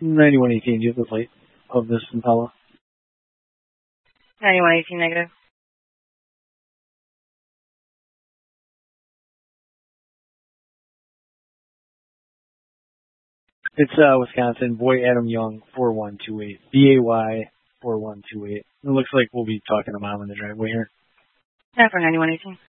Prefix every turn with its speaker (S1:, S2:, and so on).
S1: 9118, do you have the plate of this Impala?
S2: 9118 negative.
S1: It's Wisconsin, Boy Adam Young, 4128. BAY 4128. It looks like we'll be talking to Mom in the driveway here.
S2: Yeah, for 9118.